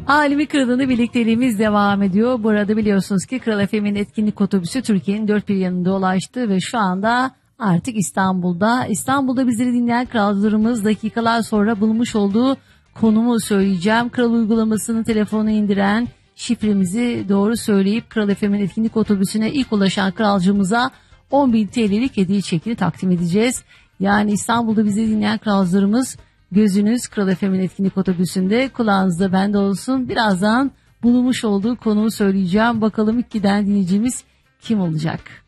Alemi Kralı'nda birlikteliğimiz devam ediyor. Bu arada biliyorsunuz ki Kral FM'in etkinlik otobüsü Türkiye'nin dört bir yanında dolaştı ve şu anda artık İstanbul'da. İstanbul'da bizleri dinleyen krallarımız dakikalar sonra bulmuş olduğu konumu söyleyeceğim. Kral uygulamasının telefonuna indiren, şifremizi doğru söyleyip Kral FM'in etkinlik otobüsüne ilk ulaşan kralcımıza 10.000 TL'lik hediye çekini takdim edeceğiz. Yani İstanbul'da bizi dinleyen kralcılarımız, gözünüz Kral FM'in etkinlik otobüsünde, kulağınızda bende olsun. Birazdan bulunmuş olduğu konumu söyleyeceğim. Bakalım ilk giden dinleyicimiz kim olacak?